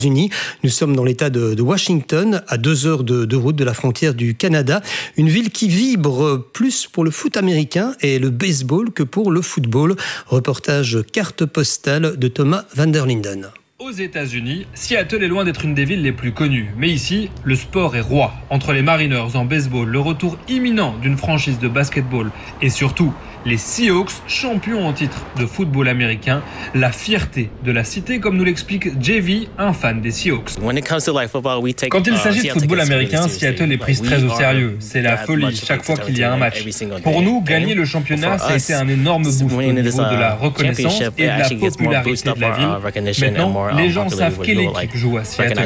Unis. Nous sommes dans l'État de Washington, à 2 heures de route de la frontière du Canada. Une ville qui vibre plus pour le foot américain et le baseball que pour le football. Reportage carte postale de Thomas van der Linden. Aux États-Unis, Seattle est loin d'être une des villes les plus connues. Mais ici, le sport est roi. Entre les Mariners en baseball, le retour imminent d'une franchise de basketball et surtout les Seahawks, champions en titre de football américain, la fierté de la cité, comme nous l'explique JV, un fan des Seahawks. Quand il s'agit de football américain, Seattle est prise très au sérieux. C'est la folie chaque fois qu'il y a un match. Pour nous, gagner le championnat, ça a été un énorme boost au niveau de la reconnaissance et de la popularité de la ville. Maintenant, les gens savent quelle équipe joue à Seattle.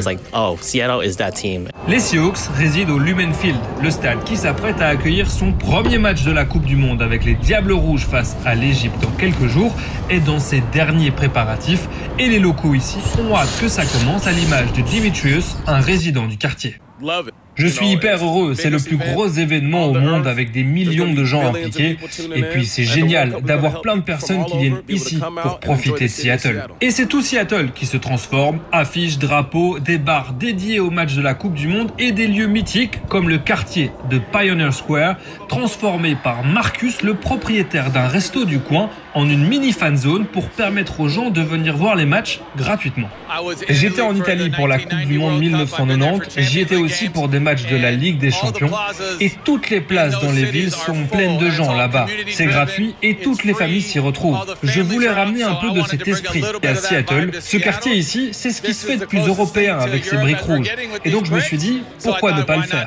Les Seahawks résident au Lumen Field, le stade qui s'apprête à accueillir son premier match de la Coupe du Monde avec les Diables Rouges face à l'Égypte dans quelques jours est dans ses derniers préparatifs et les locaux ici ont hâte que ça commence, à l'image de Dimitrius, un résident du quartier. Je suis hyper heureux, c'est le plus gros événement au monde avec des millions de gens impliqués. Et puis c'est génial d'avoir plein de personnes qui viennent ici pour profiter de Seattle. Et c'est tout Seattle qui se transforme, affiches, drapeaux, des bars dédiés au match de la Coupe du Monde et des lieux mythiques comme le quartier de Pioneer Square, transformé par Marcus, le propriétaire d'un resto du coin, en une mini fan zone pour permettre aux gens de venir voir les matchs gratuitement. J'étais en Italie pour la Coupe du Monde 1990, j'y étais aussi pour des matchs de la Ligue des Champions et toutes les places dans les villes sont pleines de gens là-bas. C'est gratuit et toutes les familles s'y retrouvent. Je voulais ramener un peu de cet esprit. Et à Seattle, ce quartier ici, c'est ce qui se fait de plus européen avec ses briques rouges. Et donc je me suis dit, pourquoi ne pas le faire ?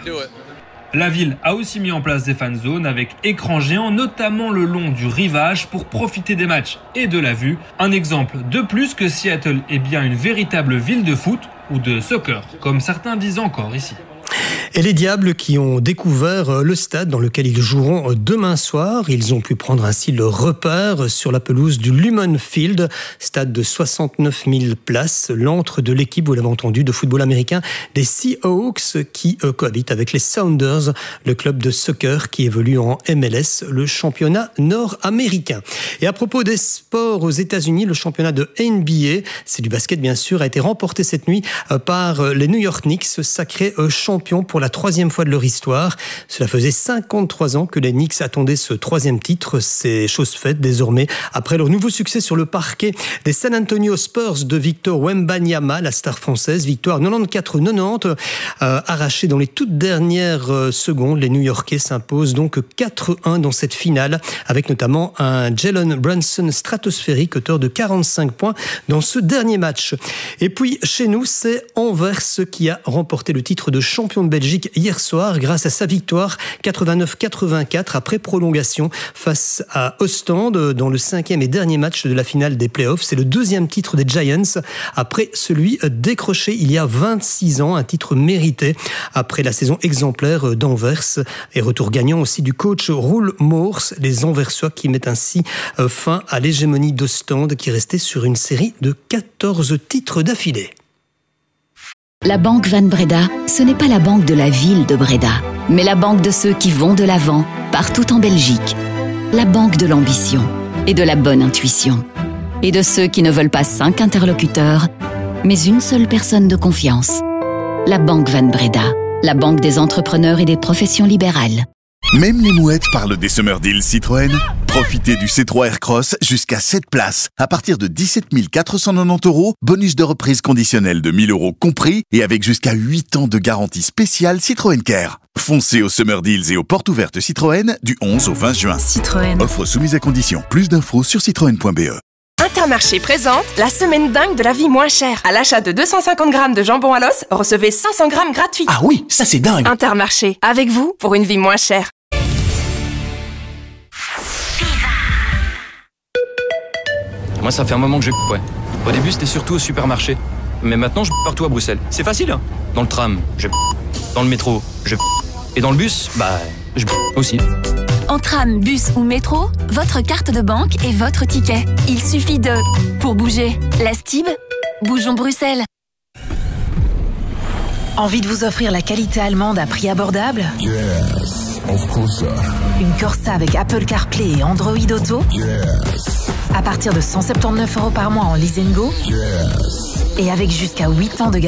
La ville a aussi mis en place des fan zones avec écrans géants, notamment le long du rivage pour profiter des matchs et de la vue. Un exemple de plus que Seattle est bien une véritable ville de foot ou de soccer, comme certains disent encore ici. Et les Diables qui ont découvert le stade dans lequel ils joueront demain soir. Ils ont pu prendre ainsi leur repère sur la pelouse du Lumen Field, stade de 69 000 places, l'antre de l'équipe, vous l'avez entendu, de football américain des Seahawks qui cohabitent avec les Sounders, le club de soccer qui évolue en MLS, le championnat nord-américain. Et à propos des sports aux États-Unis, le championnat de NBA, c'est du basket bien sûr, a été remporté cette nuit par les New York Knicks, sacrés champions pour la 3e fois de leur histoire. Cela faisait 53 ans que les Knicks attendaient ce 3e titre. C'est chose faite désormais après leur nouveau succès sur le parquet des San Antonio Spurs de Victor Wembanyama, la star française. Victoire 94-90, arrachée dans les toutes dernières secondes. Les New-Yorkais s'imposent donc 4-1 dans cette finale, avec notamment un Jalen Brunson stratosphérique, auteur de 45 points dans ce dernier match. Et puis chez nous, c'est Anvers qui a remporté le titre de champion de Belgique hier soir grâce à sa victoire 89-84 après prolongation face à Ostende dans le 5e et dernier match de la finale des playoffs. C'est le 2e titre des Giants après celui décroché il y a 26 ans, un titre mérité après la saison exemplaire d'Anvers et retour gagnant aussi du coach Roel Moors, les Anversois qui mettent ainsi fin à l'hégémonie d'Ostende qui restait sur une série de 14 titres d'affilée. La Banque Van Breda, ce n'est pas la banque de la ville de Breda, mais la banque de ceux qui vont de l'avant, partout en Belgique. La banque de l'ambition et de la bonne intuition. Et de ceux qui ne veulent pas 5 interlocuteurs, mais une seule personne de confiance. La Banque Van Breda, la banque des entrepreneurs et des professions libérales. Même les mouettes parlent des Summer Deals Citroën. Profitez du C3 Aircross jusqu'à 7 places à partir de 17 490 €, bonus de reprise conditionnel de 1 000 € compris et avec jusqu'à 8 ans de garantie spéciale Citroën Care. Foncez aux Summer Deals et aux portes ouvertes Citroën du 11 au 20 juin. Citroën. Offre soumise à conditions. Plus d'infos sur citroën.be. Intermarché présente la semaine dingue de la vie moins chère. À l'achat de 250 grammes de jambon à l'os, recevez 500 grammes gratuits. Ah oui, ça c'est dingue. Intermarché, avec vous pour une vie moins chère. Moi, ça fait un moment que ouais. Au début, c'était surtout au supermarché. Mais maintenant, je partout à Bruxelles. C'est facile, hein. Dans le tram, dans le métro, et dans le bus, je aussi. En tram, bus ou métro, votre carte de banque est votre ticket. Il suffit de... Pour bouger, la Stib, bougeons Bruxelles. Envie de vous offrir la qualité allemande à prix abordable? Yes, of course. Une Corsa avec Apple CarPlay et Android Auto? Yes. À partir de 179 € par mois en leasing go? Yes. et avec jusqu'à 8 ans de